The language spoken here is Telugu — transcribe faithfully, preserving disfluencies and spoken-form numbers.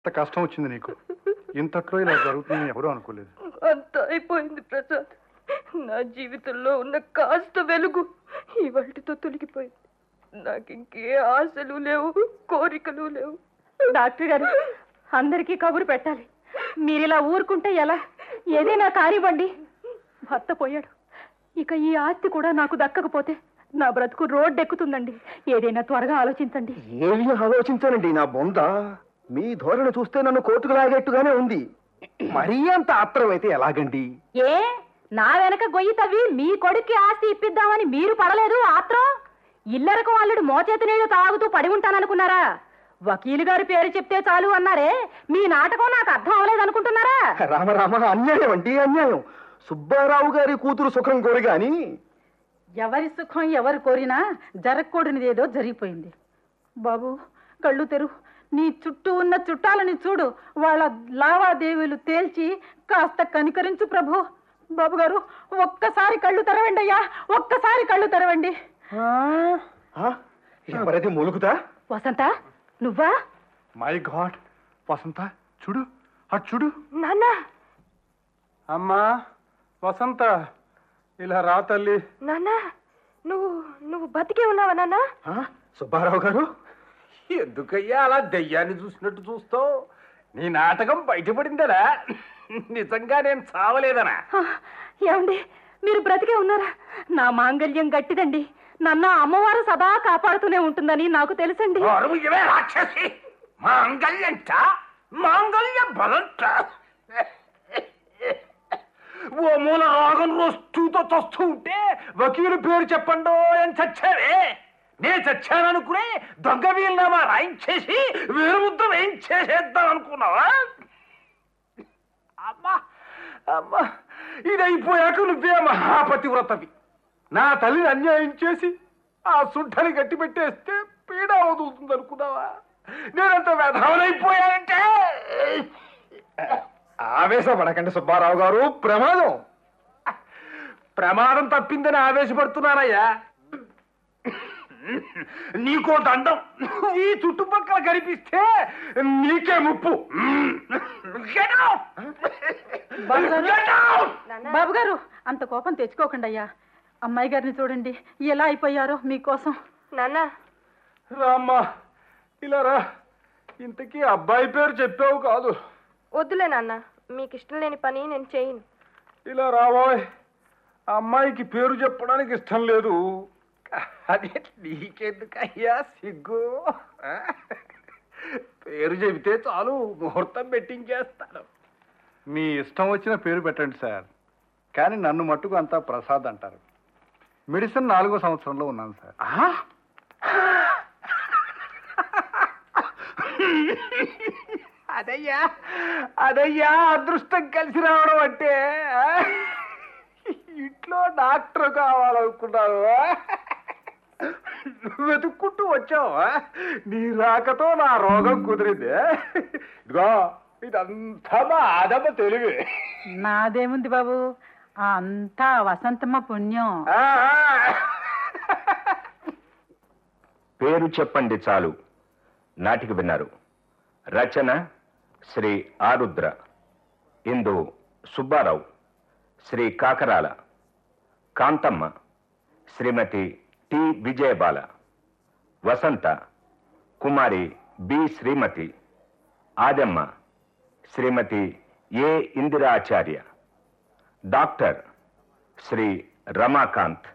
ఇంత కష్టం వచ్చింది నీకు. ఇంతట్లో ఇలా జరుగుతుందని ఎవరూ అనుకోలేదు. అంత అయిపోయింది ప్రసాద్. నా జీవితంలో ఉన్న కాస్త వెలుగు ఈ వాటితో తొలగిపోయింది. నాకు ఇంకే ఆశలు లేవు, కోరికలు లేవు. డాక్టర్ గారు, అందరికీ కబురు పెట్టాలి. మీరిలా ఊరుకుంటే ఎలా? ఏదైనా కానివ్వండి. భర్త పోయాడు, ఇక ఈ ఆస్తి కూడా నాకు దక్కకపోతే నా బ్రతుకు రోడ్డు ఎక్కుతుందండి. ఏదైనా త్వరగా ఆలోచించండి. ఏమి ఆలోచించానండి నా బొంద. మీ ధోరణి చూస్తే నన్ను కోర్టుకు లాగేట్టుగానే ఉంది. మరీ అంత ఆత్రం అయితే ఎలాగండి? ఏ నా వెనక గొయ్యి తవ్వి మీ కొడుక్కి ఆస్తి ఇప్పిద్దామని మీరు పడలేదు ఆత్రం? ఇల్లరకు వాళ్ళుడు మోచేతి నీళ్లు తాగుతూ పడి ఉంటాననుకున్నారా? వకీలు గారి పేరు చెప్తే చాలు అన్నారే, మీ నాటకం నాకు అర్థం అవలేదనుకుంటున్నారా? రామరామ, అన్యాయం అండి అన్యాయం. సుబ్బారావు గారి కూతురు సుఖం కోరిగాని ఎవరి సుఖం ఎవరు కోరినా జరగకూడనిదేదో జరిగిపోయింది. బాబు కళ్ళు తెరు, నీ చుట్టూ ఉన్న చుట్టాలని చూడు, వాళ్ళ లావాదేవీలు తేల్చి కాస్త కనికరించు ప్రభు. బాబు గారు ఒక్కసారి కళ్ళు తెరవండి అయ్యా, ఒక్కసారి కళ్ళు తెరవండి. ఎవరైతే మూలుగుతా? వసంత నువ్వా? మై గాడ్, వసంత చూడు, అటు చూడు. నాన్న. అమ్మా వసంత, ఇలా రా తల్లి. నాన్న, నువ్వు నువ్వు బతికే ఉన్నావా నాన్న? సుబ్బారావు గారు, ఎందుకయ్యా అలా దెయ్యాన్ని చూసినట్టు చూస్తావు? నీ నాటకం బయటపడిందనా? నిజంగా నేను చావలేదనా? ఏమండి, మీరు బ్రతికే ఉన్నారా? నా మాంగళ్యం గట్టిదండి. నన్ను అమ్మవారు సదా కాపాడుతూనే ఉంటుందని నాకు తెలుసండి. రాక్షసి, మాంగళ్యంట మాంగళ్య బలంట. ఓ మూల రోగం వస్తూతో తొస్తూ ఉంటే వకీలు పేరు చెప్పండో అని చచ్చావే. నే చచ్చాననుకునే దొంగ వీలునామా రాయించేసి వీరముద్ర వేయించేసేద్దాం అనుకున్నావా? అమ్మా అమ్మా, ఇదైపోయాక నువ్వే మహాపతివ్రతవి. నా తల్లిని అన్యాయం చేసి ఆ సుంఠని గట్టి పెట్టేస్తే పీడ వదులుతుంది అనుకున్నావా? నేనంత వ్యధవనైపోయానంటే. ఆవేశపడకండి సుబ్బారావు గారు, ప్రమాదం. ప్రమాదం తప్పిందని ఆవేశపడుతున్నానయ్యా. నీకో దండం, ఈ చుట్టుపక్కల కనిపిస్తే నీకే ముప్పు. బాబు గారు అంత కోపం తెచ్చుకోకండి అయ్యా. అమ్మాయి గారిని చూడండి ఎలా అయిపోయారో మీకోసం. నాన్న రామ్మా, ఇలా రా. ఇంతకీ అబ్బాయి పేరు చెప్పావు కాదు? వద్దులే నాన్న, మీకు ఇష్టం లేని పని నేను చేయను. ఇలా రాబోయ్. అమ్మాయికి పేరు చెప్పడానికి ఇష్టం లేదు. అదే నీకెందుకయ్యా సిగ్గు? పేరు చెబితే చాలు, ముహూర్తం పెట్టించేస్తాను. మీ ఇష్టం వచ్చిన పేరు పెట్టండి సార్, కానీ నన్ను మట్టుకు అంతా ప్రసాద్ అంటారు. మెడిసిన్ నాలుగో సంవత్సరంలో ఉన్నాను సార్. అదయ్యా అదయ్యా అదృష్టం కలిసి రావడం అంటే. ఇంట్లో డాక్టర్ కావాలనుకున్నావు, వెతుక్కుంటూ వచ్చావా? నీ రాకతో నా రోగం కుదిరింది. ఇదిగో ఇదంతా మా ఆదమ్మ తెలివి. నాదేముంది బాబు, అంతా వసంతమ్మ పుణ్యం. పేరు చెప్పండి చాలు నాటిక విన్నారు. రచన శ్రీ ఆరుద్ర, ఇందు సుబ్బారావు, శ్రీ కాకరాల, కాంతమ్మ శ్రీమతి టి విజయబాల, వసంత కుమారి బి శ్రీమతి, ఆదమ్మ శ్రీమతి ఏ ఇందిరాచార్య, డాక్టర్ శ్రీ రమాకాంత్,